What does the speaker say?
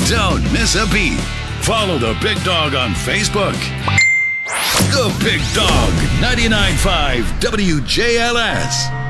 Don't miss a beat. Follow the Big Dog on Facebook. The Big Dog, 99.5 WJLS.